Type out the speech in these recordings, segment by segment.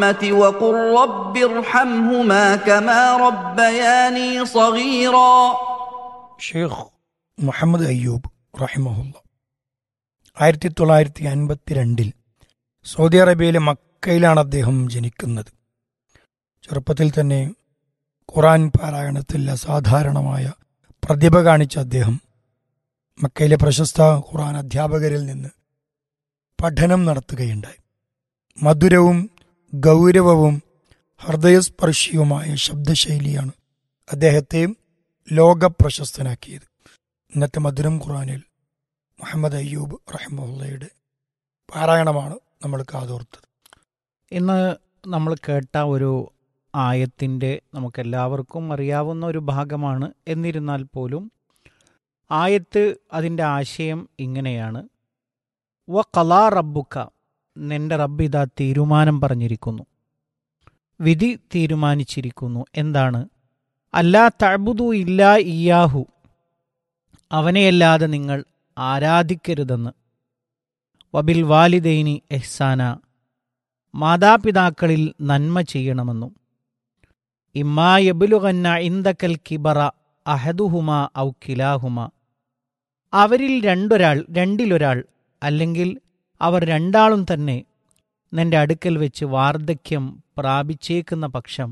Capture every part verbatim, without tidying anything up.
الرحمة وقل رب ارحمهما كما ربياني صغيرا. ഷെയ്ഖ് മുഹമ്മദ് അയ്യൂബ് റഹിമഹുല്ല ആയിരത്തി തൊള്ളായിരത്തി അൻപത്തിരണ്ടിൽ സൗദി അറേബ്യയിലെ മക്കയിലാണ് അദ്ദേഹം ജനിക്കുന്നത്. ചെറുപ്പത്തിൽ തന്നെ ഖുർആൻ പാരായണത്തിൽ അസാധാരണമായ പ്രതിഭ കാണിച്ച അദ്ദേഹം മക്കയിലെ പ്രശസ്ത ഖുർആൻ അധ്യാപകരിൽ നിന്ന് പഠനം നടത്തുകയുണ്ടായി. മധുരവും ഗൗരവവും ഹൃദയസ്പർശിയുമായ ശബ്ദശൈലിയാണ് അദ്ദേഹത്തെ ലോകപ്രശസ്തനാക്കിയത്. ഇന്നത്തെ മധുരം ഖുർആനിൽ മുഹമ്മദ് അയ്യൂബ് റഹിമഹുല്ലയുടെ പാരായണമാണ് നമ്മൾ കാതോർത്തത്. ഇന്ന് നമ്മൾ കേട്ട ഒരു ആയത്തിൻ്റെ നമുക്കെല്ലാവർക്കും അറിയാവുന്ന ഒരു ഭാഗമാണ്. എന്നിരുന്നാൽ പോലും ആയത്ത് അതിൻ്റെ ആശയം ഇങ്ങനെയാണ്: വ ഖലാ റബ്ബുക, നിന്റെ റബ്ബ് ഇതാ തീരുമാനം പറഞ്ഞിരിക്കുന്നു, വിധി തീരുമാനിച്ചിരിക്കുന്നു. എന്താണ്? അല്ലാ തഅ്ബുദു ഇല്ലാ ഇയ്യാഹു, അവനെയല്ലാതെ നിങ്ങൾ ആരാധിക്കരുതെന്ന്. വബിൽ വാലിദൈനി ഇഹ്സാന, മാതാപിതാക്കളിൽ നന്മ ചെയ്യണമെന്നും. ഇമ്മാ യബ്ലുഗന്ന ഇൻദകൽ കിബറ അഹദുഹുമാ ഔ കിലാഹുമാ, അവരിൽ രണ്ടൊരാൾ രണ്ടിലൊരാൾ അല്ലെങ്കിൽ അവർ രണ്ടാളും തന്നെ നിന്റെ അടുക്കൽ വെച്ച് വാർദ്ധക്യം പ്രാപിച്ചേക്കുന്ന പക്ഷം,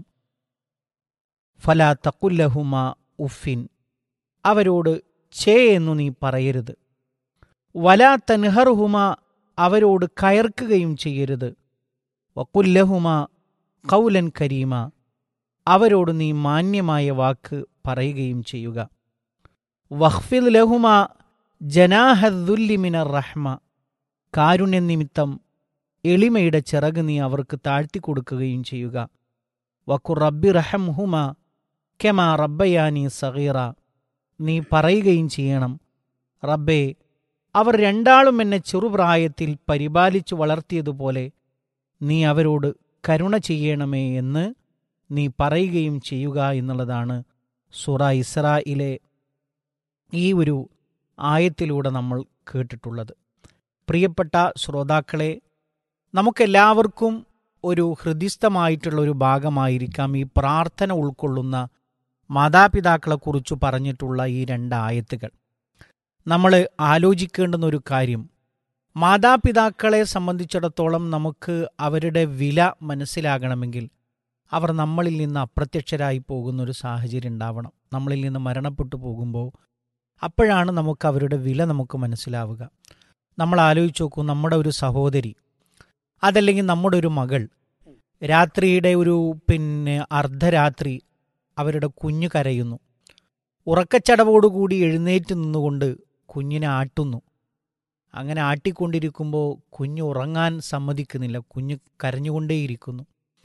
ഫലാ തഖുല്ലഹുമാ ഉഫിൻ, അവരോട് ഛേ എന്നു നീ പറയരുത്. വലാ തൻഹർഹുമാ, അവരോട് കയർക്കുകയും ചെയ്യരുത്. വഖുല്ലഹുമാ ഖൗലൻ കരീമ, അവരോട് നീ മാന്യമായ വാക്ക് പറയുകയും ചെയ്യുക. വഖ്ഫിദ് ലഹുമാ ജനാഹദ്ദുല്ലി മിനർ റഹ്മ, കാരുണ്യനിമിത്തം എളിമയുടെ ചിറക് നീ അവർക്ക് താഴ്ത്തിക്കൊടുക്കുകയും ചെയ്യുക. വഖുർ റബ്ബി റഹംഹുമാ കമാ റബ്ബയാനി സഗീറ, നീ പറയുകയും ചെയ്യണം, റബ്ബേ, അവർ രണ്ടാളും എന്നെ ചെറുപ്രായത്തിൽ പരിപാലിച്ചു വളർത്തിയതുപോലെ നീ അവരോട് കരുണ ചെയ്യണമേ എന്ന് നീ പറയുകയും ചെയ്യുക എന്നുള്ളതാണ് സൂറ ഇസ്രായിലെ ഈ ഒരു ആയത്തിലൂടെ നമ്മൾ കേട്ടിട്ടുള്ളത്. പ്രിയപ്പെട്ട ശ്രോതാക്കളെ, നമുക്കെല്ലാവർക്കും ഒരു ഹൃദിസ്ഥമായിട്ടുള്ള ഒരു ഭാഗമായിരിക്കാം ഈ പ്രാർത്ഥന ഉൾക്കൊള്ളുന്ന മാതാപിതാക്കളെക്കുറിച്ച് പറഞ്ഞിട്ടുള്ള ഈ രണ്ട് ആയത്തുകൾ. നമ്മൾ ആലോചിക്കേണ്ടുന്ന ഒരു കാര്യം, മാതാപിതാക്കളെ സംബന്ധിച്ചിടത്തോളം നമുക്ക് അവരുടെ വില മനസ്സിലാകണമെങ്കിൽ അവർ നമ്മളിൽ നിന്ന് അപ്രത്യക്ഷരായി പോകുന്നൊരു സാഹചര്യം ഉണ്ടാവണം. നമ്മളിൽ നിന്ന് മരണപ്പെട്ടു പോകുമ്പോൾ അപ്പോഴാണ് നമുക്ക് അവരുടെ വില നമുക്ക് മനസ്സിലാവുക. നമ്മൾ ആലോചിച്ച് നോക്കൂ, നമ്മുടെ ഒരു സഹോദരി അതല്ലെങ്കിൽ നമ്മുടെ ഒരു മകൾ രാത്രിയുടെ ഒരു പിന്നെ അർദ്ധരാത്രി അവരുടെ കുഞ്ഞ് കരയുന്നു. ഉറക്കച്ചടവോടുകൂടി എഴുന്നേറ്റ് നിന്നുകൊണ്ട് കുഞ്ഞിനെ ആട്ടുന്നു. അങ്ങനെ ആട്ടിക്കൊണ്ടിരിക്കുമ്പോൾ കുഞ്ഞ് ഉറങ്ങാൻ സമ്മതിക്കുന്നില്ല, കുഞ്ഞ് കരഞ്ഞുകൊണ്ടേയിരിക്കുന്നു.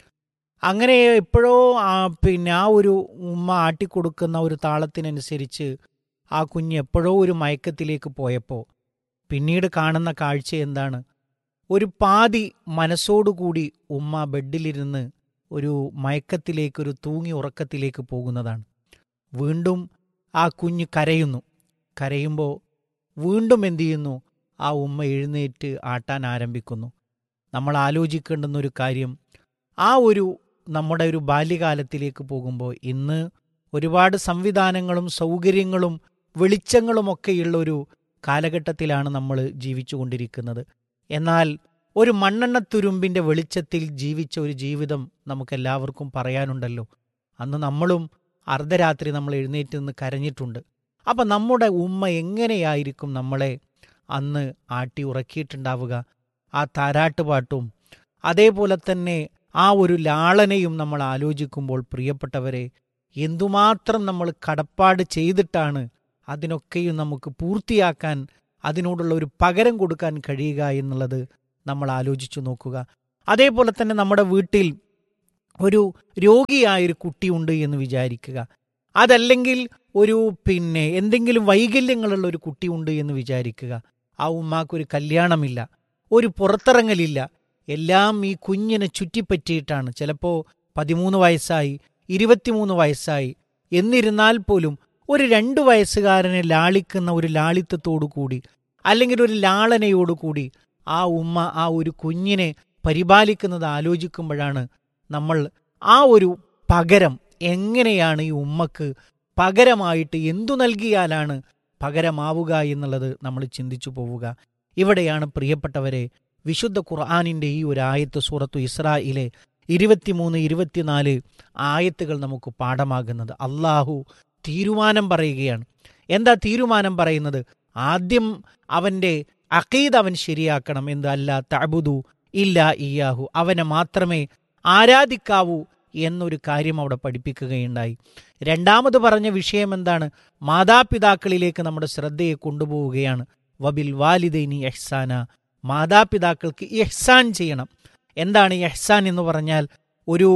അങ്ങനെ എപ്പോഴോ പിന്നെ ആ ഒരു ഉമ്മ ആട്ടിക്കൊടുക്കുന്ന ഒരു താളത്തിനനുസരിച്ച് ആ കുഞ്ഞ് എപ്പോഴോ ഒരു മയക്കത്തിലേക്ക് പോയപ്പോൾ പിന്നീട് കാണുന്ന കാഴ്ച എന്താണ്? ഒരു പാതി മനസ്സോടുകൂടി ഉമ്മ ബെഡിലിരുന്ന് ഒരു മയക്കത്തിലേക്ക്, ഒരു തൂങ്ങി ഉറക്കത്തിലേക്ക് പോകുന്നതാണ്. വീണ്ടും ആ കുഞ്ഞ് കരയുന്നു. കരയുമ്പോൾ വീണ്ടും എന്തു ചെയ്യുന്നു? ആ ഉമ്മ എഴുന്നേറ്റ് ആട്ടാൻ ആരംഭിക്കുന്നു. നമ്മൾ ആലോചിക്കേണ്ടുന്ന ഒരു കാര്യം, ആ ഒരു നമ്മുടെ ഒരു ബാല്യകാലത്തിലേക്ക് പോകുമ്പോൾ ഇന്ന് ഒരുപാട് സംവിധാനങ്ങളും സൗകര്യങ്ങളും വെളിച്ചങ്ങളുമൊക്കെയുള്ളൊരു കാലഘട്ടത്തിലാണ് നമ്മൾ ജീവിച്ചു കൊണ്ടിരിക്കുന്നത്. എന്നാൽ ഒരു മണ്ണെണ്ണത്തുരുമ്പിൻ്റെ വെളിച്ചത്തിൽ ജീവിച്ച ഒരു ജീവിതം നമുക്കെല്ലാവർക്കും പറയാനുണ്ടല്ലോ. അന്ന് നമ്മളും അർദ്ധരാത്രി നമ്മൾ എഴുന്നേറ്റ് നിന്ന് കരഞ്ഞിട്ടുണ്ട്. അപ്പം നമ്മുടെ ഉമ്മ എങ്ങനെയായിരിക്കും നമ്മളെ അന്ന് ആട്ടി ഉറക്കിയിട്ടുണ്ടാവുക? ആ താരാട്ടുപാട്ടും അതേപോലെ തന്നെ ആ ഒരു ലാളനയും നമ്മൾ ആലോചിക്കുമ്പോൾ പ്രിയപ്പെട്ടവരെ, എന്തുമാത്രം നമ്മൾ കടപ്പാട് ചെയ്തിട്ടാണ് അതിനൊക്കെയും നമുക്ക് പൂർത്തിയാക്കാൻ, അതിനോടുള്ള ഒരു പകരം കൊടുക്കാൻ കഴിയുക എന്നുള്ളത് നമ്മൾ ആലോചിച്ചു നോക്കുക. അതേപോലെ തന്നെ നമ്മുടെ വീട്ടിൽ ഒരു രോഗിയായൊരു കുട്ടിയുണ്ട് എന്ന് വിചാരിക്കുക. അതല്ലെങ്കിൽ ഒരു പിന്നെ എന്തെങ്കിലും വൈകല്യങ്ങളുള്ള ഒരു കുട്ടിയുണ്ട് എന്ന് വിചാരിക്കുക. ആ ഉമ്മാക്കൊരു കല്യാണമില്ല, ഒരു പുറത്തിറങ്ങലില്ല, എല്ലാം ഈ കുഞ്ഞിനെ ചുറ്റിപ്പറ്റിയിട്ടാണ്. ചിലപ്പോൾ പതിമൂന്ന് വയസ്സായി, ഇരുപത്തിമൂന്ന് വയസ്സായി. എന്നിരുന്നാൽ പോലും ഒരു രണ്ടു വയസ്സുകാരനെ ലാളിക്കുന്ന ഒരു ലാളിത്തത്തോടു കൂടി അല്ലെങ്കിൽ ഒരു ലാളനയോടുകൂടി ആ ഉമ്മ ആ ഒരു കുഞ്ഞിനെ പരിപാലിക്കുന്നത് ആലോചിക്കുമ്പോഴാണ് നമ്മൾ ആ ഒരു പകരം എങ്ങനെയാണ് ഈ ഉമ്മക്ക് പകരമായിട്ട് എന്തു നൽകിയാലാണ് പകരമാവുക എന്നുള്ളത് നമ്മൾ ചിന്തിച്ചു പോവുക. ഇവിടെയാണ് പ്രിയപ്പെട്ടവരെ വിശുദ്ധ ഖുർആനിൻ്റെ ഈ ഒരു ആയത്ത് സൂറത്തു ഇസ്രായിലെ ഇരുപത്തിമൂന്ന് ഇരുപത്തിനാല് ആയത്തുകൾ നമുക്ക് പാഠമാകുന്നത്. അള്ളാഹു തീരുമാനം പറയുകയാണ്. എന്താ തീരുമാനം പറയുന്നത്? ആദ്യം അവൻ്റെ അഖീദ അവൻ ശരിയാക്കണം. എന്ത്? അല്ലാ തഅബുദു ഇല്ലാ ഇയ്യാഹു, അവനെ മാത്രമേ ആരാധിക്കാവൂ എന്നൊരു കാര്യം അവിടെ പഠിപ്പിക്കുകയുണ്ടായി. രണ്ടാമത് പറഞ്ഞ വിഷയം എന്താണ്? മാതാപിതാക്കളിലേക്ക് നമ്മുടെ ശ്രദ്ധയെ കൊണ്ടുപോവുകയാണ്. വബിൽ വാലിദൈനി ഇഹ്സാന, മാതാപിതാക്കൾക്ക് ഇഹ്സാൻ ചെയ്യണം. എന്താണ് ഇഹ്സാൻ എന്ന് പറഞ്ഞാൽ? ഒരു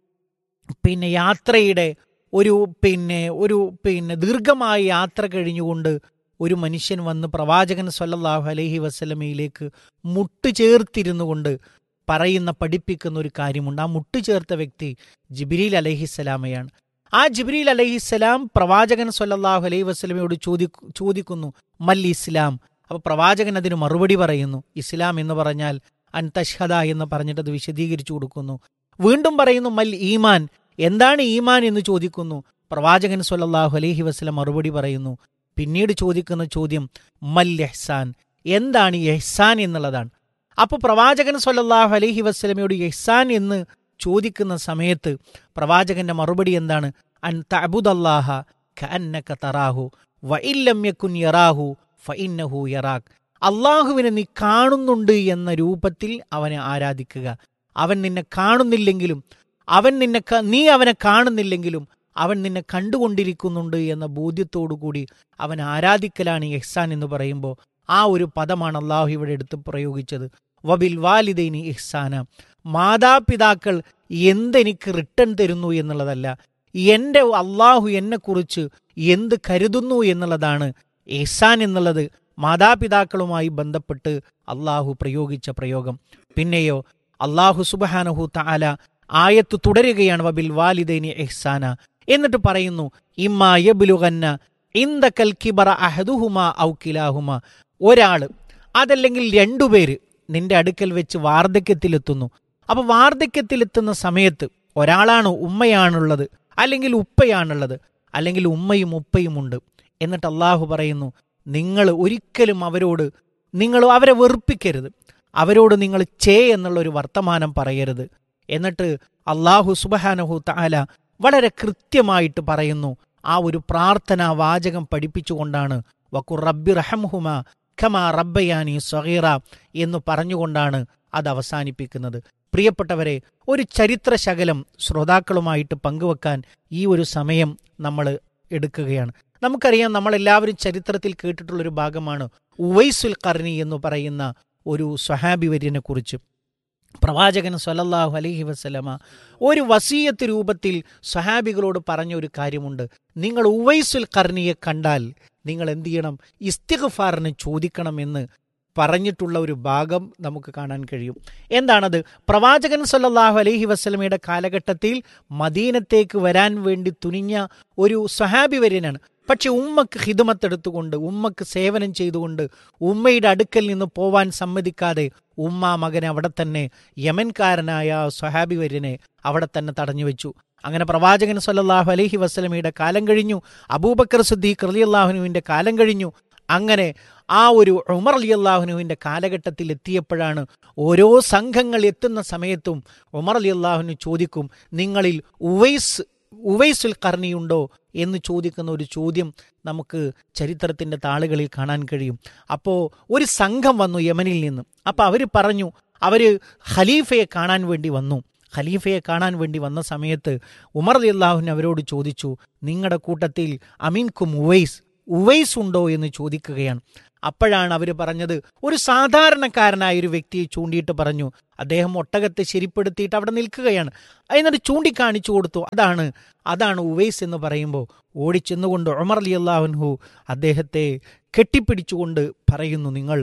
പിന്നെ യാത്രയുടെ ഒരു പിന്നെ ഒരു പിന്നെ ദീർഘമായ യാത്ര കഴിഞ്ഞുകൊണ്ട് ഒരു മനുഷ്യൻ വന്ന് പ്രവാചകൻ സ്വല്ലല്ലാഹു അലൈഹി വസല്ലമയിലേക്ക് മുട്ടുചേർത്തിരുന്നു കൊണ്ട് പറയുന്ന പഠിപ്പിക്കുന്ന ഒരു കാര്യമുണ്ട്. ആ മുട്ടുചേർത്ത വ്യക്തി ജിബ്രീൽ അലൈഹിസ്സലാമയാണ്. ആ ജിബ്രീൽ അലൈഹിസ്സലാം പ്രവാചകൻ സ്വല്ലല്ലാഹു അലൈഹി വസല്ലമയോട് ചോദി ചോദിക്കുന്നു മൽ ഇസ്ലാം. അപ്പോൾ പ്രവാചകൻ അതിന് മറുപടി പറയുന്നു. ഇസ്ലാം എന്ന് പറഞ്ഞാൽ അൻ തഷ്ഹദ എന്ന് പറഞ്ഞിട്ട് അത് വിശദീകരിച്ചു കൊടുക്കുന്നു. വീണ്ടും പറയുന്നു മൽ ഈമാൻ, എന്താണ് ഈമാൻ എന്ന് ചോദിക്കുന്നു. പ്രവാചകൻ സ്വല്ലല്ലാഹു അലൈഹി വസല്ലം മറുപടി പറയുന്നു. പിന്നീട് ചോദിക്കുന്ന ചോദ്യം മൽ ഇഹ്സാൻ, എന്താണ് ഇഹ്സാൻ എന്നുള്ളതാണ്. അപ്പോൾ പ്രവാചകൻ സ്വല്ലല്ലാഹു അലൈഹി വസല്ലമയോട് ഇഹ്സാൻ എന്ന് ചോദിക്കുന്ന സമയത്ത് പ്രവാചകന്റെ മറുപടി എന്താണ്? അൻ തഅബുദല്ലാഹ കഅന്നക തറാഹു വഇല്ലം യകുൻ യറാഹു ഫഇന്നഹു യറാക്. അള്ളാഹുവിനെ നീ കാണുന്നുണ്ട് എന്ന രൂപത്തിൽ അവനെ ആരാധിക്കുക. അവൻ നിന്നെ കാണുന്നില്ലെങ്കിലും അവൻ നിന്നെ നീ അവനെ കാണുന്നില്ലെങ്കിലും അവൻ നിന്നെ കണ്ടുകൊണ്ടിരിക്കുന്നുണ്ട് എന്ന ബോധ്യത്തോടുകൂടി അവൻ ആരാധിക്കലാണ് ഇഹ്സാൻ എന്ന് പറയുമ്പോൾ ആ ഒരു പദമാണ് അള്ളാഹു ഇവിടെ എടുത്ത് പ്രയോഗിച്ചത്. വബിൽ വാലിദൈനി ഇഹ്സാന, മാതാപിതാക്കൾ എന്തെനിക്ക് റിട്ടേൺ തരുന്നു എന്നുള്ളതല്ല, എൻ്റെ അള്ളാഹു എന്നെക്കുറിച്ച് എന്ത് കരുതുന്നു എന്നുള്ളതാണ് ഇഹ്സാൻ എന്നുള്ളത്. മാതാപിതാക്കളുമായി ബന്ധപ്പെട്ട് അള്ളാഹു പ്രയോഗിച്ച പ്രയോഗം. പിന്നെയോ അള്ളാഹു സുബ്ഹാനഹു തആല ആയത്ത് തുടരുകയാണ്, വബിൽ വാലിദൈനി ഇഹ്സാന. എന്നിട്ട് പറയുന്നു ഇമ്മാ യബ്ലുഗന്ന ഇൻദകൽ കിബറ അഹദുഹുമാ ഔ കിലാഹുമാ, ഒരാൾ അതല്ലെങ്കിൽ രണ്ടുപേര് നിന്റെ അടുക്കൽ വെച്ച് വാർദ്ധക്യത്തിലെത്തുന്നു. അപ്പോൾ വാർദ്ധക്യത്തിലെത്തുന്ന സമയത്ത് ഒരാളാണ് ഉമ്മയാണുള്ളത്, അല്ലെങ്കിൽ ഉപ്പയാണുള്ളത്, അല്ലെങ്കിൽ ഉമ്മയും ഉപ്പയുമുണ്ട്. എന്നിട്ട് അള്ളാഹു പറയുന്നു നിങ്ങൾ ഒരിക്കലും അവരോട് നിങ്ങൾ അവരെ വെറുപ്പിക്കരുത്, അവരോട് നിങ്ങൾ ചേ എന്നുള്ളൊരു വർത്തമാനം പറയരുത്. എന്നിട്ട് അള്ളാഹു സുബ്ഹാനഹു തആല വളരെ കൃത്യമായിട്ട് പറയുന്നു, ആ ഒരു പ്രാർത്ഥനാ വാചകം പഠിപ്പിച്ചുകൊണ്ടാണ് വഖുർ റബ്ബി റഹംഹുമാ കമാ റബ്ബയാനി സഗീറ എന്ന് പറഞ്ഞുകൊണ്ടാണ് അത് അവസാനിപ്പിക്കുന്നത്. പ്രിയപ്പെട്ടവരെ, ഒരു ചരിത്ര ശകലം ശ്രോതാക്കളുമായിട്ട് പങ്കുവെക്കാൻ ഈ ഒരു സമയം നമ്മൾ എടുക്കുകയാണ്. നമുക്കറിയാം, നമ്മളെല്ലാവരും ചരിത്രത്തിൽ കേട്ടിട്ടുള്ളൊരു ഭാഗമാണ് ഉവൈസുൽ ഖർനി എന്ന് പറയുന്ന ഒരു സ്വഹാബി വര്യനെ കുറിച്ച്. പ്രവാചകൻ സ്വല്ലല്ലാഹു അലൈഹി വസല്ലമ ഒരു വസീയത്ത് രൂപത്തിൽ സ്വഹാബികളോട് പറഞ്ഞ ഒരു കാര്യമുണ്ട്. നിങ്ങൾ ഉവൈസുൽ ഖർനിയെ കണ്ടാൽ നിങ്ങൾ എന്ത് ചെയ്യണം? ഇസ്തിഗ്ഫാറിന് ചോദിക്കണമെന്ന് പറഞ്ഞിട്ടുള്ള ഒരു ഭാഗം നമുക്ക് കാണാൻ കഴിയും. എന്താണത്? പ്രവാചകൻ സ്വല്ലല്ലാഹു അലൈഹി വസല്ലമയുടെ കാലഘട്ടത്തിൽ മദീനത്തേക്ക് വരാൻ വേണ്ടി തുനിഞ്ഞ ഒരു സ്വഹാബി വര്യനാണ്. പക്ഷെ ഉമ്മക്ക് ഹിദ്മത്തെടുത്തുകൊണ്ട്, ഉമ്മക്ക് സേവനം ചെയ്തുകൊണ്ട്, ഉമ്മയുടെ അടുക്കൽ നിന്ന് പോവാൻ സമ്മതിക്കാതെ ഉമ്മ മകനെ അവിടെ തന്നെ, യമൻകാരനായ സ്വഹാബി വര്യനെ അവിടെ തന്നെ തടഞ്ഞു വെച്ചു. അങ്ങനെ പ്രവാചകൻ സ്വല്ലല്ലാഹു അലൈഹി വസല്ലമയുടെ കാലം കഴിഞ്ഞു, അബൂബക്കർ സിദ്ദീഖ് റളിയല്ലാഹുവിൻ്റെ കാലം കഴിഞ്ഞു. അങ്ങനെ ആ ഒരു ഉമർ റളിയല്ലാഹുവിൻ്റെ കാലഘട്ടത്തിൽ എത്തിയപ്പോഴാണ് ഓരോ സംഘങ്ങൾ എത്തുന്ന സമയത്തും ഉമർ റളിയല്ലാഹു ചോദിക്കും, നിങ്ങളിൽ ഉവൈസ് ഉവൈസുൽ ഖർനിയുണ്ടോ എന്ന് ചോദിക്കുന്ന ഒരു ചോദ്യം നമുക്ക് ചരിത്രത്തിൻ്റെ താളുകളിൽ കാണാൻ കഴിയും. അപ്പോൾ ഒരു സംഘം വന്നു യമനിൽ നിന്ന്. അപ്പോൾ അവർ പറഞ്ഞു, അവർ ഖലീഫയെ കാണാൻ വേണ്ടി വന്നു. ഖലീഫയെ കാണാൻ വേണ്ടി വന്ന സമയത്ത് ഉമർ റളിയല്ലാഹു അവരോട് ചോദിച്ചു, നിങ്ങളുടെ കൂട്ടത്തിൽ അമീൻകും ഉവൈസ് ഉവൈസ് ഉണ്ടോ എന്ന് ചോദിക്കുകയാണ്. അപ്പോഴാണ് അവർ പറഞ്ഞത്, ഒരു സാധാരണക്കാരനായ ഒരു വ്യക്തിയെ ചൂണ്ടിയിട്ട് പറഞ്ഞു, അദ്ദേഹം ഒട്ടകത്തെ ശരിപ്പെടുത്തിയിട്ട് അവിടെ നിൽക്കുകയാണ്. എന്നിട്ട് ചൂണ്ടിക്കാണിച്ചു കൊടുത്തു, അതാണ് അതാണ് ഉവൈസ് എന്ന് പറയുമ്പോൾ ഓടിച്ചെന്നുകൊണ്ട് ഉമർ റളിയല്ലാഹു അൻഹു അദ്ദേഹത്തെ കെട്ടിപ്പിടിച്ചുകൊണ്ട് പറയുന്നു, നിങ്ങൾ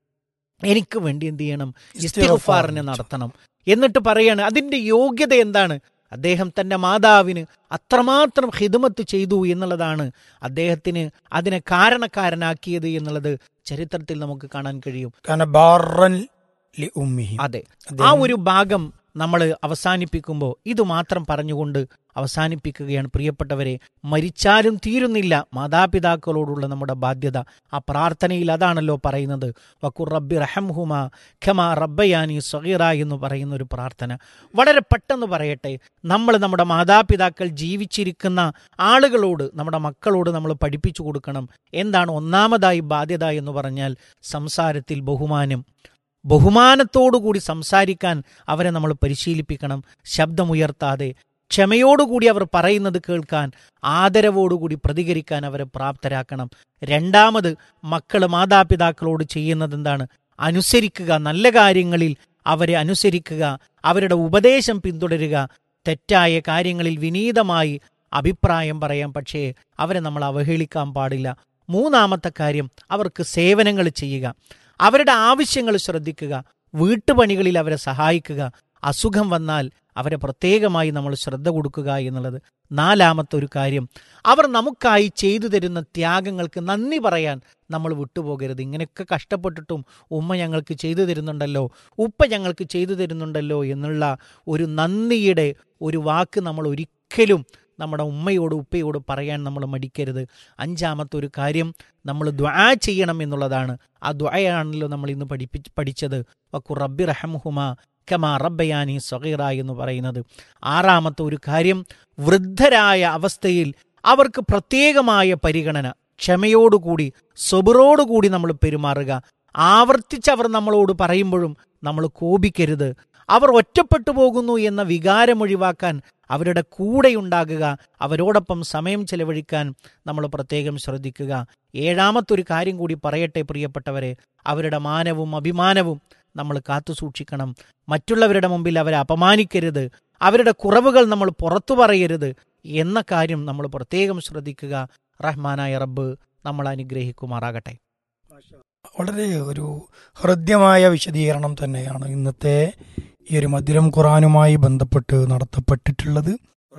എനിക്ക് വേണ്ടി എന്ത് ചെയ്യണം? ഇസ്തിഗ്ഫാറിനെ നടത്തണം. എന്നിട്ട് പറയാണ്, അതിൻ്റെ യോഗ്യത എന്താണ്? അദ്ദേഹം തൻ്റെ മാതാവിന് അത്രമാത്രം ഖിദ്മത്ത് ചെയ്തു എന്നുള്ളതാണ് അദ്ദേഹത്തിന് അതിനെ കാരണക്കാരനാക്കിയത് എന്നുള്ളത് ചരിത്രത്തിൽ നമുക്ക് കാണാൻ കഴിയും. ലി ഉമ്മിഹി. അതെ, ആ ഒരു ഭാഗം നമ്മൾ അവസാനിപ്പിക്കുമ്പോൾ ഇത് മാത്രം പറഞ്ഞുകൊണ്ട് അവസാനിപ്പിക്കുകയാണ്. പ്രിയപ്പെട്ടവരെ, മരിച്ചാലും തീരുന്നില്ല മാതാപിതാക്കളോടുള്ള നമ്മുടെ ബാധ്യത. ആ പ്രാർത്ഥനയിൽ അതാണല്ലോ പറയുന്നത്, വഖുർ റബ്ബി റഹംഹുമാ ഖമാ റബ്ബയാനി സഗീറ എന്ന് പറയുന്ന ഒരു പ്രാർത്ഥന. വളരെ പെട്ടെന്ന് പറയട്ടെ, നമ്മൾ നമ്മുടെ മാതാപിതാക്കൾ ജീവിച്ചിരിക്കുന്ന ആളുകളോട്, നമ്മുടെ മക്കളോട് നമ്മൾ പഠിപ്പിച്ചു കൊടുക്കണം. എന്താണ് ഒന്നാമതായി ബാധ്യത എന്ന് പറഞ്ഞാൽ സംസാരത്തിൽ ബഹുമാനം. ബഹുമാനത്തോടുകൂടി സംസാരിക്കാൻ അവരെ നമ്മൾ പരിശീലിപ്പിക്കണം. ശബ്ദമുയർത്താതെ ക്ഷമയോടുകൂടി അവർ പറയുന്നത് കേൾക്കാൻ, ആദരവോടുകൂടി പ്രതികരിക്കാൻ അവരെ പ്രാപ്തരാക്കണം. രണ്ടാമത്, മക്കൾ മാതാപിതാക്കളോട് ചെയ്യുന്നത് എന്താണ്? അനുസരിക്കുക. നല്ല കാര്യങ്ങളിൽ അവരെ അനുസരിക്കുക, അവരുടെ ഉപദേശം പിന്തുടരുക. തെറ്റായ കാര്യങ്ങളിൽ വിനീതമായി അഭിപ്രായം പറയാം, പക്ഷേ അവരെ നമ്മൾ അവഹേളിക്കാൻ പാടില്ല. മൂന്നാമത്തെ കാര്യം, അവർക്ക് സേവനങ്ങൾ ചെയ്യുക, അവരുടെ ആവശ്യങ്ങൾ ശ്രദ്ധിക്കുക, വീട്ടുപണികളിൽ അവരെ സഹായിക്കുക. അസുഖം വന്നാൽ അവരെ പ്രത്യേകമായി നമ്മൾ ശ്രദ്ധ കൊടുക്കുക എന്നുള്ളത്. നാലാമത്തെ ഒരു കാര്യം, അവർ നമുക്കായി ചെയ്തു തരുന്ന ത്യാഗങ്ങൾക്ക് നന്ദി പറയാൻ നമ്മൾ വിട്ടുപോകരുത്. ഇങ്ങനെയൊക്കെ കഷ്ടപ്പെട്ടിട്ടും ഉമ്മ ഞങ്ങൾക്ക് ചെയ്തു തരുന്നുണ്ടല്ലോ, ഉപ്പ ഞങ്ങൾക്ക് ചെയ്തു തരുന്നുണ്ടല്ലോ എന്നുള്ള ഒരു നന്ദിയുടെ ഒരു വാക്ക് നമ്മൾ ഒരിക്കലും നമ്മുടെ ഉമ്മയോട് ഉപ്പയോട് പറയാൻ നമ്മൾ മടിക്കരുത്. അഞ്ചാമത്തെ ഒരു കാര്യം, നമ്മൾ ദുആ ചെയ്യണം എന്നുള്ളതാണ്. ആ ദുആയാണല്ലോ നമ്മൾ ഇന്ന് പഠിപ്പി പഠിച്ചത് വഖുർ റബ്ബി റഹംഹുമാ കമാ റബ്ബയാനി സഗീറ എന്ന് പറയുന്നത്. ആറാമത്തെ ഒരു കാര്യം, വൃദ്ധരായ അവസ്ഥയിൽ അവർക്ക് പ്രത്യേകമായ പരിഗണന, ക്ഷമയോടുകൂടി സബറോടുകൂടി നമ്മൾ പെരുമാറുക. ആവർത്തിച്ച് അവർ നമ്മളോട് പറയുമ്പോഴും നമ്മൾ കോപിക്കരുത്. അവർ ഒറ്റപ്പെട്ടു പോകുന്നു എന്ന വികാരം ഒഴിവാക്കാൻ അവരുടെ കൂടെയുണ്ടാകുക, അവരോടൊപ്പം സമയം ചെലവഴിക്കാൻ നമ്മൾ പ്രത്യേകം ശ്രദ്ധിക്കുക. ഏഴാമത്തൊരു കാര്യം കൂടി പറയട്ടെ പ്രിയപ്പെട്ടവരെ, അവരുടെ മാനവും അഭിമാനവും നമ്മൾ കാത്തു സൂക്ഷിക്കണം. മറ്റുള്ളവരുടെ മുമ്പിൽ അവരെ അപമാനിക്കരുത്, അവരുടെ കുറവുകൾ നമ്മൾ പുറത്തു പറയരുത് എന്ന കാര്യം നമ്മൾ പ്രത്യേകം ശ്രദ്ധിക്കുക. റഹ്മാനായ റബ്ബ് നമ്മൾ അനുഗ്രഹിക്കുമാറാകട്ടെ. വളരെ ഒരു ഹൃദ്യമായ വിശദീകരണം തന്നെയാണ് ഇന്നത്തെ ഈ ഒരു മധുരം ഖുർആനുമായി ബന്ധപ്പെട്ട് നടത്തപ്പെട്ടിട്ടുള്ളത്.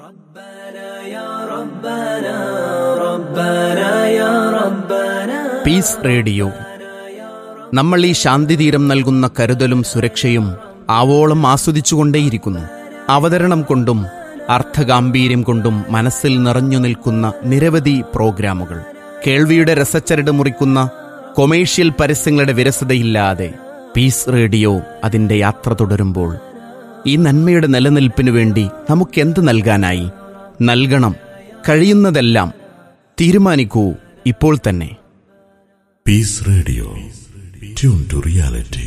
പീസ് റേഡിയോ, നമ്മൾ ഈ ശാന്തിതീരം നൽകുന്ന കരുതലും സുരക്ഷയും ആവോളം ആസ്വദിച്ചുകൊണ്ടേയിരിക്കുന്നു. അവതരണം കൊണ്ടും അർത്ഥഗാംഭീര്യം കൊണ്ടും മനസ്സിൽ നിറഞ്ഞു നിൽക്കുന്ന നിരവധി പ്രോഗ്രാമുകൾ, കേൾവിയുടെ രസച്ചരട് മുറിക്കുന്ന കൊമേഴ്ഷ്യൽ പരസ്യങ്ങളുടെ വിരസതയില്ലാതെ പീസ് റേഡിയോ അതിൻ്റെ യാത്ര തുടരുമ്പോൾ ഈ നന്മയുടെ നിലനിൽപ്പിനു വേണ്ടി നമുക്കെന്ത് നൽകാനായി? നൽകണം, കഴിയുന്നതെല്ലാം. തീരുമാനിക്കൂ ഇപ്പോൾ തന്നെ. Piece radio, tune to reality.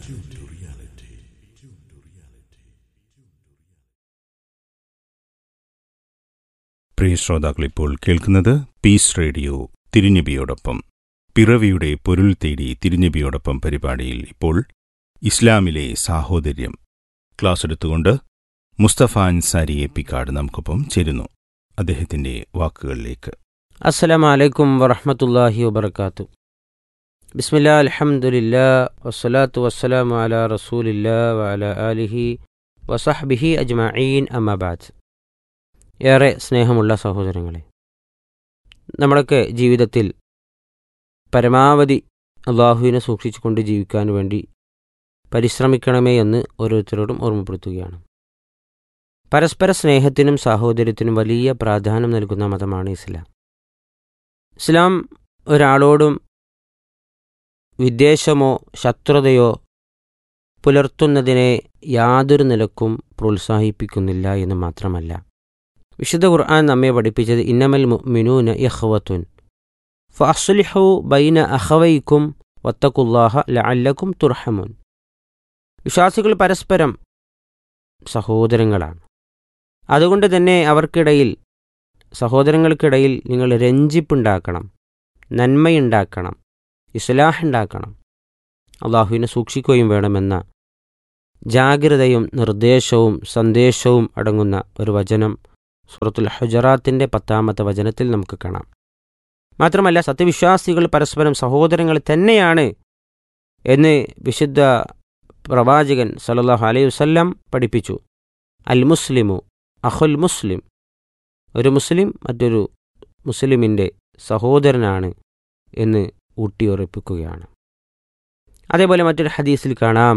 പ്രിയ ശ്രോതാക്കൾ, ഇപ്പോൾ കേൾക്കുന്നത് പീസ് റേഡിയോ തിരുനബിയോടൊപ്പം. പിറവിയുടെ പൊരുൾ തേടി തിരുനബിയോടൊപ്പം പരിപാടിയിൽ ഇപ്പോൾ ഇസ്ലാമിലെ സാഹോദര്യം ക്ലാസ് എടുത്തുകൊണ്ട് മുസ്തഫ അൻസാരി എപ്പിക്കാട് നമുക്കൊപ്പം ചേരുന്നു. അദ്ദേഹത്തിന്റെ വാക്കുകളിലേക്ക്. അസ്സലാമു അലൈക്കും വറഹ്മത്തുള്ളാഹി വബറകാതുഹു. ബിസ്മില്ലാ അൽഹംദുലില്ലാ വസ്സലാത്തു വസ്സലാമു അലാ റസൂലില്ലാ വഅലാ ആലിഹി വസഹ്ബിഹി അജ്മഈൻ, അമ്മാ ബഅദ്. ഏറെ സ്നേഹമുള്ള സഹോദരങ്ങളെ, നമ്മളൊക്കെ ജീവിതത്തിൽ പരമാവധി അള്ളാഹുവിനെ സൂക്ഷിച്ചുകൊണ്ട് ജീവിക്കാൻ വേണ്ടി പരിശ്രമിക്കണമേ എന്ന് ഓരോരുത്തരോടും ഓർമ്മപ്പെടുത്തുകയാണ്. പരസ്പര സ്നേഹത്തിനും സാഹോദര്യത്തിനും വലിയ പ്രാധാന്യം നൽകുന്ന മതമാണ് ഇസ്ലാം. ഇസ്ലാം ഒരാളോടും വിദ്വേഷമോ ശത്രുതയോ പുലർത്തുന്നതിനെ യാതൊരു നിലക്കും പ്രോത്സാഹിപ്പിക്കുന്നില്ല എന്ന് മാത്രമല്ല, വിശുദ്ധ ഖുർആൻ നമ്മെ പഠിപ്പിച്ചത് ഇന്നമൽ മുഅ്മിനൂന ഇഖ്വത്തുൻ ഫഅസ്ലിഹു ബൈന അഖവൈക്കും വത്തഖുല്ലാഹ ലഅല്ലക്കും തുർഹമൂൻ. വിശ്വാസികൾ പരസ്പരം സഹോദരങ്ങളാണ്. അതുകൊണ്ട് തന്നെ അവർക്കിടയിൽ, സഹോദരങ്ങൾക്കിടയിൽ നിങ്ങൾ രഞ്ജിപ്പുണ്ടാക്കണം, നന്മയുണ്ടാക്കണം, ഇസ്ലാഹ് ഉണ്ടാക്കണം, അള്ളാഹുവിനെ സൂക്ഷിക്കുകയും വേണമെന്ന ജാഗ്രതയും നിർദ്ദേശവും സന്ദേശവും അടങ്ങുന്ന ഒരു വചനം സൂറത്തുൽ ഹുജറാത്തിൻ്റെ പത്താമത്തെ വചനത്തിൽ നമുക്ക് കാണാം. മാത്രമല്ല, സത്യവിശ്വാസികൾ പരസ്പരം സഹോദരങ്ങൾ തന്നെയാണ് എന്ന് വിശുദ്ധ പ്രവാചകൻ സല്ലല്ലാഹു അലൈഹി വസല്ലം പഠിപ്പിച്ചു. അൽ മുസ്ലിമു അഖുൽ മുസ്ലിം, ഒരു മുസ്ലിം മറ്റൊരു മുസ്ലിമിൻ്റെ സഹോദരനാണ് എന്ന് ഊട്ടിയുറപ്പിക്കുകയാണ്. അതേപോലെ മറ്റൊരു ഹദീസിൽ കാണാം,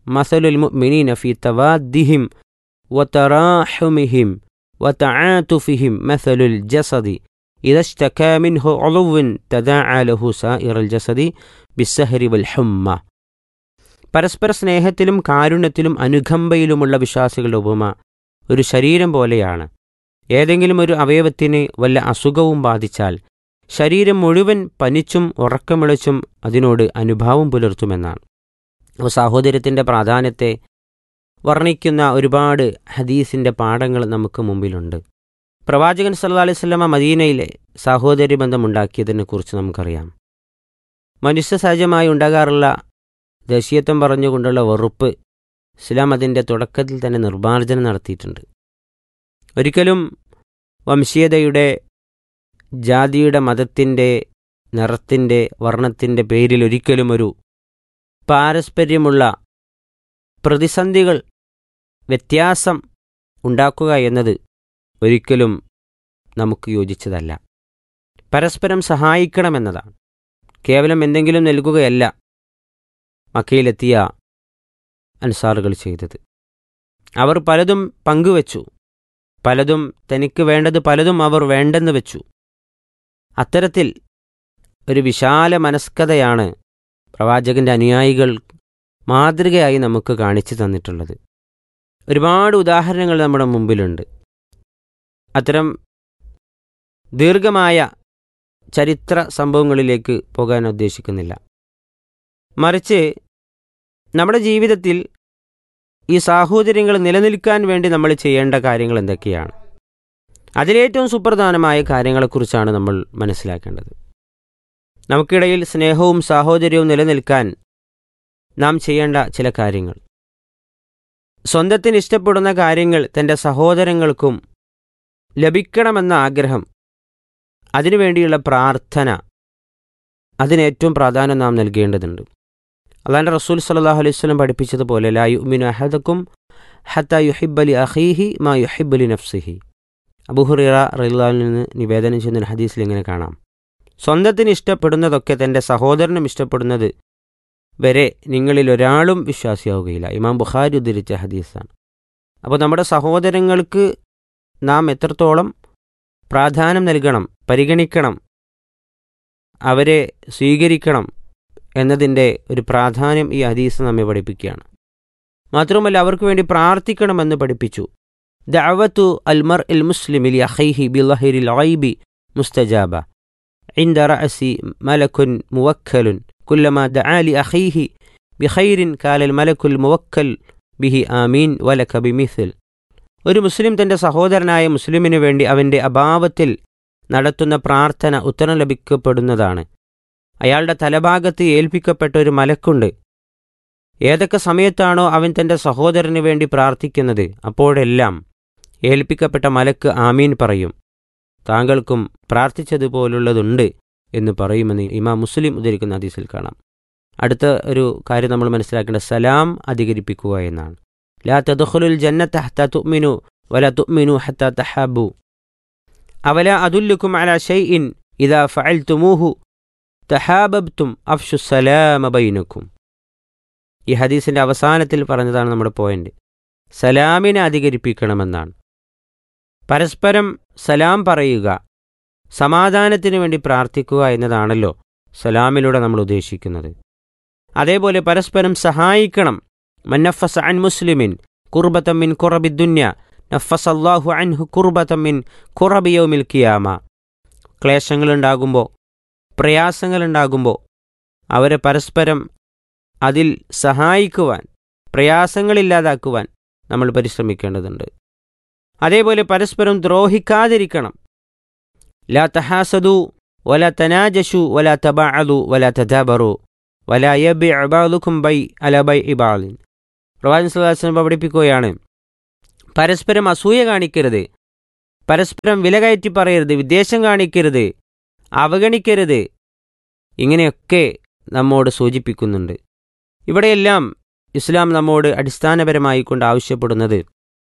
മസലുൽ മുഅ്മിനീന ഫീ തവാദ്ദിഹിം വതറാഹുമിഹിം വതആതുഫിഹിം മസലുൽ ജസദി ഇദാ ഇശ്തകാ മിൻഹു ഉളുവ്വുൻ തദാഅ ലഹു സായിറുൽ ജസദി ബിസ്സഹരി വൽ ഹുമ്മ. പരസ്പര സ്നേഹത്തിലും കാരുണ്യത്തിലും അനുകമ്പയിലുമുള്ള വിശ്വാസികളുടെ ഉപമ ഒരു ശരീരം പോലെയാണ്. ഏതെങ്കിലും ഒരു അവയവത്തിന് വല്ല അസുഖവും ബാധിച്ചാൽ ശരീരം മുഴുവൻ പനിച്ചും ഉറക്കമിളച്ചും അതിനോട് അനുഭാവം പുലർത്തുമെന്നാണ്. അപ്പോൾ സാഹോദര്യത്തിൻ്റെ പ്രാധാന്യത്തെ വർണ്ണിക്കുന്ന ഒരുപാട് ഹദീസിൻ്റെ പാഠങ്ങൾ നമുക്ക് മുമ്പിലുണ്ട്. പ്രവാചകൻ സല്ലല്ലാഹു അലൈഹി വസല്ലമ മദീനയിലെ സാഹോദര്യ ബന്ധമുണ്ടാക്കിയതിനെക്കുറിച്ച് നമുക്കറിയാം. മനുഷ്യ സഹജമായി ഉണ്ടാകാറുള്ള ദേശീയത്വം പറഞ്ഞുകൊണ്ടുള്ള വെറുപ്പ് ഇസ്ലാം അതിൻ്റെ തുടക്കത്തിൽ തന്നെ നിർമ്മാർജ്ജനം നടത്തിയിട്ടുണ്ട്. ഒരിക്കലും വംശീയതയുടെ, ജാതിയുടെ, മതത്തിൻ്റെ, നിറത്തിൻ്റെ, വർണ്ണത്തിൻ്റെ പേരിൽ ഒരിക്കലും ഒരു പാരസ്പര്യമുള്ള പ്രതിസന്ധികൾ, വ്യത്യാസം ഉണ്ടാക്കുക എന്നത് ഒരിക്കലും നമുക്ക് യോജിച്ചതല്ല. പരസ്പരം സഹായിക്കണമെന്നതാണ്. കേവലം എന്തെങ്കിലും നൽകുകയല്ല മക്കയിലെത്തിയ അൻസാറുകൾ ചെയ്തത്. അവർ പലതും പങ്കുവച്ചു, പലതും തനിക്ക് വേണ്ടത് പലതും അവർ വേണ്ടെന്ന് വെച്ചു. അത്തരത്തിൽ ഒരു വിശാല മനസ്കതയാണ് പ്രവാചകൻ്റെ അനുയായികൾ മാതൃകയായി നമുക്ക് കാണിച്ചു തന്നിട്ടുള്ളത്. ഒരുപാട് ഉദാഹരണങ്ങൾ നമ്മുടെ മുമ്പിലുണ്ട്. അത്തരം ദീർഘമായ ചരിത്ര സംഭവങ്ങളിലേക്ക് പോകാൻ ഉദ്ദേശിക്കുന്നില്ല. മറിച്ച് നമ്മുടെ ജീവിതത്തിൽ ഈ സാഹോദര്യങ്ങൾ നിലനിൽക്കാൻ വേണ്ടി നമ്മൾ ചെയ്യേണ്ട കാര്യങ്ങൾ എന്തൊക്കെയാണ്, അതിലേറ്റവും സുപ്രധാനമായ കാര്യങ്ങളെക്കുറിച്ചാണ് നമ്മൾ മനസ്സിലാക്കേണ്ടത്. നമുക്കിടയിൽ സ്നേഹവും സാഹോദര്യവും നിലനിൽക്കാൻ നാം ചെയ്യേണ്ട ചില കാര്യങ്ങൾ. സ്വന്തത്തിന് ഇഷ്ടപ്പെടുന്ന കാര്യങ്ങൾ തൻ്റെ സഹോദരങ്ങൾക്കും ലഭിക്കണമെന്ന ആഗ്രഹം, അതിനുവേണ്ടിയുള്ള പ്രാർത്ഥന, അതിനേറ്റവും പ്രാധാന്യം നാം നൽകേണ്ടതുണ്ട്. അല്ലാഹുവിൻ്റെ റസൂൽ സല്ലല്ലാഹു അലൈഹി വസല്ലം പഠിപ്പിച്ചതുപോലെ ലാ യുഅ്മിനു അഹദുക്കും ഹത്താ യുഹിബ്ബ ലി അഖീഹി മാ യുഹിബ്ബു ലി നഫ്സിഹി. അബൂ ഹുറൈറ റളിയല്ലാഹു അൻഹു നിന്ന് നിവേദനം ചെയ്യുന്ന ഹദീസിൽ ഇങ്ങനെ കാണാം, സ്വന്തത്തിന് ഇഷ്ടപ്പെടുന്നതൊക്കെ തൻ്റെ സഹോദരനും ഇഷ്ടപ്പെടുന്നത് വരെ നിങ്ങളിൽ ഒരാളും വിശ്വാസിയാവുകയില്ല. ഇമാം ബുഖാരി ഉദ്ധരിച്ച ഹദീസാണ്. അപ്പോൾ നമ്മുടെ സഹോദരങ്ങൾക്ക് നാം എത്രത്തോളം പ്രാധാന്യം നൽകണം, പരിഗണിക്കണം, അവരെ സ്വീകരിക്കണം എന്നതിൻ്റെ ഒരു പ്രാധാന്യം ഈ ഹദീസ് നമ്മെ പഠിപ്പിക്കുകയാണ്. മാത്രമല്ല അവർക്ക് വേണ്ടി പ്രാർത്ഥിക്കണമെന്ന് പഠിപ്പിച്ചു. ദഅവതു അൽ മർഇൽ മുസ്ലിമി ലി അഖീഹി ബിളഹിരിൽ ഗൈബി മുസ്തജാബ ഇൻദ റഅസി മലക്കുൻ മുവക്കലുൻ കുല്ലമാ ദഅ ലി അഖീഹി ബിഖൈരിൻ കാലൽ മലക്കുൽ മുവക്കൽ ബിഹി ആമീൻ വലക ബിമിസ്ൽ. ഒരു മുസ്ലിം തൻ്റെ സഹോദരനായ മുസ്ലിമിനു വേണ്ടി അവൻ്റെ അഭാവത്തിൽ നടത്തുന്ന പ്രാർത്ഥന ഉത്തരം ലഭിക്കപ്പെടുന്നതാണ്. അയാളുടെ തലഭാഗത്ത് ഏൽപ്പിക്കപ്പെട്ട ഒരു മലക്കുണ്ട്. ഏതൊക്കെ സമയത്താണോ അവൻ തൻ്റെ സഹോദരന് വേണ്ടി പ്രാർത്ഥിക്കുന്നത് അപ്പോഴെല്ലാം ഏൽപ്പിക്കപ്പെട്ട മലക്ക് ആമീൻ പറയും. താങ്കൾക്കും പ്രാർത്ഥിച്ചതുപോലുള്ളതുണ്ട് എന്ന് പറയുമെന്ന് ഇമാം മുസ്ലിം ഉദ്ധരിക്കുന്ന ഹദീസിൽ കാണാം. അടുത്ത ഒരു കാര്യം നമ്മൾ മനസ്സിലാക്കേണ്ട സലാം അധികരിപ്പിക്കുക എന്നാണ്. ലാ തദ്ഖുലുൽ ജന്നത ഹത്താ തുഅ്മിനു വലാ തുഅ്മിനു ഹത്താ തഹബ്ബു അവലാ അദുല്ലുക്കും അലാ ഷൈഇൻ ഇദാ ഫഅൽതുമൂഹു തഹാബബ്തും അഫ്ഷു സലാമ ബൈനക്കും. ഈ ഹദീസിൻ്റെ അവസാനത്തിൽ പറഞ്ഞതാണ് നമ്മുടെ പോയിന്റ്. സലാമിനെ അധികരിപ്പിക്കണമെന്നാണ്. പരസ്പരം സലാം പറയുക, സമാധാനത്തിന് വേണ്ടി പ്രാർത്ഥിക്കുക എന്നതാണല്ലോ സലാമിലൂടെ നമ്മൾ ഉദ്ദേശിക്കുന്നത്. അതേപോലെ പരസ്പരം സഹായിക്കണം. മന്നഫസ അൻ മുസ്ലിമിൻ കുർബതം മിൻ കുറബി ദുന്യ നഫസല്ലാഹു അൻഹു കുർബതം മിൻ കുറബി യൗമിൽ ഖിയാമ. ക്ലേശങ്ങളുണ്ടാകുമ്പോൾ, പ്രയാസങ്ങളുണ്ടാകുമ്പോൾ അവരെ പരസ്പരം അതിൽ സഹായിക്കുവാൻ, പ്രയാസങ്ങളില്ലാതാക്കുവാൻ നമ്മൾ പരിശ്രമിക്കേണ്ടതുണ്ട്. അതേപോലെ പരസ്പരം ദ്രോഹിക്കാതിരിക്കണം. ലാ തഹാസദു വലാ തനാജഷു വലാ തബഅദു വലാ തദാബറു വലാ യബിഅ ബഅദുകും ബൈ അലാ ബൈഇ ബഅദിൻ. പ്രവാചകൻ സ്വല്ലല്ലാഹു അലൈഹി വസല്ലം പഠിപ്പിക്കുകയാണ്, പരസ്പരം അസൂയ കാണിക്കരുത്, പരസ്പരം വിലകയറ്റി പറയരുത്, വിദ്വേഷം കാണിക്കരുത്, അവഗണിക്കരുത്. ഇങ്ങനെയൊക്കെ നമ്മോട് സൂചിപ്പിക്കുന്നുണ്ട്. ഇവിടെയെല്ലാം ഇസ്ലാം നമ്മോട് അടിസ്ഥാനപരമായി കൊണ്ട് ആവശ്യപ്പെടുന്നത്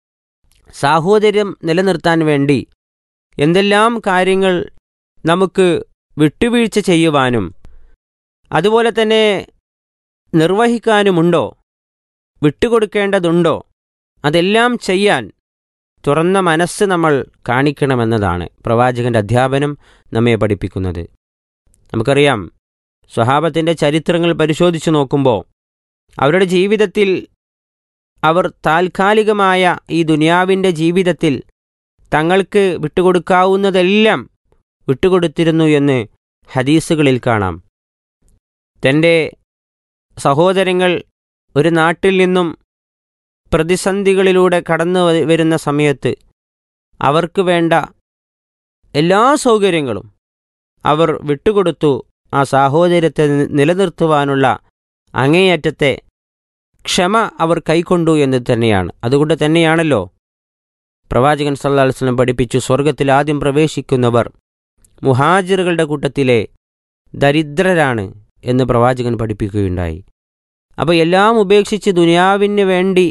സാഹോദര്യം നിലനിർത്താൻ വേണ്ടി എന്തെല്ലാം കാര്യങ്ങൾ നമുക്ക് വിട്ടുവീഴ്ച ചെയ്യുവാനും അതുപോലെ തന്നെ നിർവഹിക്കാനുമുണ്ടോ വിട്ടുകൊടുക്കേണ്ടതുണ്ടോ അതെല്ലാം ചെയ്യാൻ തുറന്ന മനസ്സ് നമ്മൾ കാണിക്കണമെന്നതാണ് പ്രവാചകന്റെ അധ്യാപനം നമ്മെ പഠിപ്പിക്കുന്നത്. നമുക്കറിയാം, സ്വഹാബത്തിൻ്റെ ചരിത്രങ്ങൾ പരിശോധിച്ചു നോക്കുമ്പോൾ അവരുടെ ജീവിതത്തിൽ അവർ താൽക്കാലികമായ ഈ ദുനിയാവിൻ്റെ ജീവിതത്തിൽ തങ്ങൾക്ക് വിട്ടുകൊടുക്കാവുന്നതെല്ലാം വിട്ടുകൊടുത്തിരുന്നു എന്ന് ഹദീസുകളിൽ കാണാം. തൻ്റെ സഹോദരങ്ങൾ ഒരു നാട്ടിൽ നിന്നും പ്രതിസന്ധികളിലൂടെ കടന്നു വരുന്ന സമയത്ത് അവർക്ക് വേണ്ട എല്ലാ സൗകര്യങ്ങളും അവർ വിട്ടുകൊടുത്തു. ആ സാഹോദര്യത്തെ നിലനിർത്തുവാനുള്ള അങ്ങേയറ്റത്തെ ക്ഷമ അവർ കൈക്കൊണ്ടു എന്ന് തന്നെയാണ്. അതുകൊണ്ട് തന്നെയാണല്ലോ പ്രവാചകൻ സല്ലല്ലാഹു അലൈഹി വസല്ലം പഠിപ്പിച്ചു, സ്വർഗത്തിൽ ആദ്യം പ്രവേശിക്കുന്നവർ മുഹാജിറുകളുടെ കൂട്ടത്തിലെ ദരിദ്രരാണ് എന്ന് പ്രവാചകൻ പഠിപ്പിക്കുകയുണ്ടായി. അപ്പോൾ എല്ലാം ഉപേക്ഷിച്ച് ദുനിയാവിന് വേണ്ടി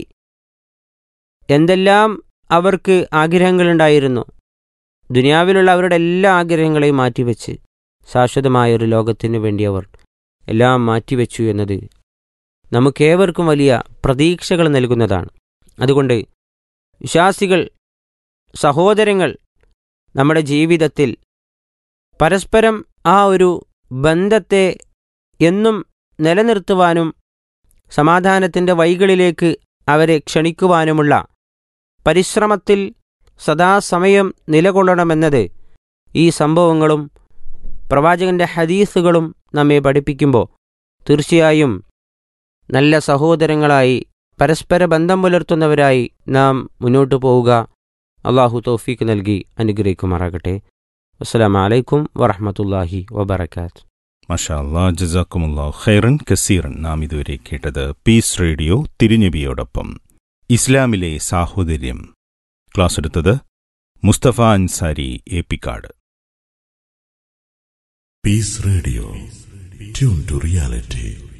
എന്തെല്ലാം അവർക്ക് ആഗ്രഹങ്ങളുണ്ടായിരുന്നു, ദുനിയാവിലുള്ള അവരുടെ എല്ലാ ആഗ്രഹങ്ങളെയും മാറ്റിവെച്ച് ശാശ്വതമായൊരു ലോകത്തിനു വേണ്ടി അവർ എല്ലാം മാറ്റിവെച്ചു എന്നത് നമുക്കേവർക്കും വലിയ പ്രതീക്ഷകൾ നൽകുന്നതാണ്. അതുകൊണ്ട് വിശ്വാസികൾ, സഹോദരങ്ങൾ നമ്മുടെ ജീവിതത്തിൽ പരസ്പരം ആ ഒരു ബന്ധത്തെ എന്നും നിലനിർത്തുവാനും സമാധാനത്തിൻ്റെ വഴികളിലേക്ക് അവരെ ക്ഷണിക്കുവാനുമുള്ള പരിശ്രമത്തിൽ സദാസമയം നിലകൊള്ളണമെന്നത് ഈ സംഭവങ്ങളും പ്രവാചകന്റെ ഹദീസുകളും നമ്മെ പഠിപ്പിക്കുമ്പോൾ തീർച്ചയായും നല്ല സഹോദരങ്ങളായി പരസ്പര ബന്ധം പുലർത്തുന്നവരായി നാം മുന്നോട്ടു പോവുക. അള്ളാഹു തൗഫീക്ക് നൽകി അനുഗ്രഹിക്കുമാറാകട്ടെ. അസ്സലാമു അലൈക്കും വറഹ്മത്തുള്ളാഹി വബറകാത്ത്. മാഷാ അല്ലാഹ്, ജസാക്കുമുല്ലാഹു ഖൈറൻ കസീറൻ. നാം ഇതുവരെ കേട്ടത് പീസ് റേഡിയോ തിരുനബിയോടൊപ്പം ഇസ്ലാമിലെ സാഹോദര്യം. ക്ലാസ് എടുത്തത് Mustafa Ansari Eppikkad. Piece radio, tune to reality.